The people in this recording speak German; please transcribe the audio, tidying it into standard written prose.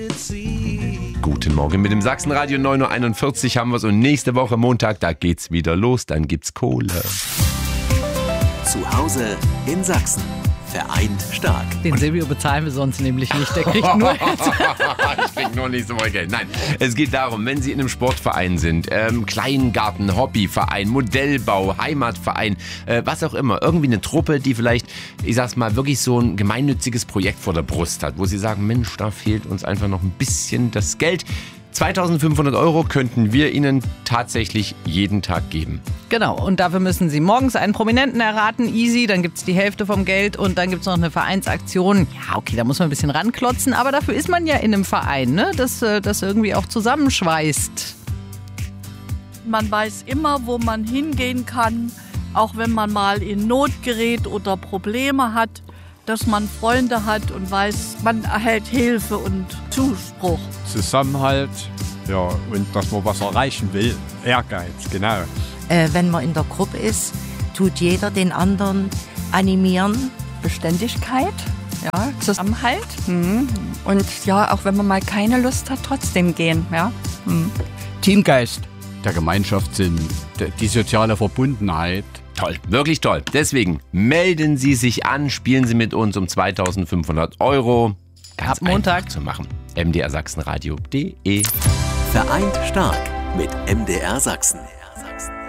Guten Morgen mit dem Sachsenradio 9.41 Uhr haben wir es und nächste Woche Montag, da geht's wieder los, dann gibt's Kohle. Zu Hause in Sachsen. Vereint stark. Den Silvio bezahlen wir sonst nämlich nicht. Der kriegt nur Ich krieg nur nächste Woche Geld. Nein, es geht darum, wenn Sie in einem Sportverein sind, Kleingarten, Hobbyverein, Modellbau, Heimatverein, was auch immer. Irgendwie eine Truppe, die vielleicht, ich sag's mal, wirklich so ein gemeinnütziges Projekt vor der Brust hat, wo Sie sagen, Mensch, da fehlt uns einfach noch ein bisschen das Geld. 2.500 € könnten wir Ihnen tatsächlich jeden Tag geben. Genau, und dafür müssen Sie morgens einen Prominenten erraten, easy, dann gibt es die Hälfte vom Geld und dann gibt es noch eine Vereinsaktion. Ja, okay, da muss man ein bisschen ranklotzen, aber dafür ist man ja in einem Verein, ne? Das irgendwie auch zusammenschweißt. Man weiß immer, wo man hingehen kann, auch wenn man mal in Not gerät oder Probleme hat, dass man Freunde hat und weiß, man erhält Hilfe und Zuspruch. Zusammenhalt, ja, und dass man was erreichen will. Ehrgeiz, genau. Wenn man in der Gruppe ist, tut jeder den anderen animieren. Beständigkeit, ja, Zusammenhalt. Und ja, auch wenn man mal keine Lust hat, trotzdem gehen. Ja. Teamgeist, der Gemeinschaftssinn, die soziale Verbundenheit. Toll, wirklich toll. Deswegen melden Sie sich an, spielen Sie mit uns um 2.500 €. Ganz Ab Montag einfach zu machen. mdrsachsenradio.de. Vereint stark mit MDR Sachsen.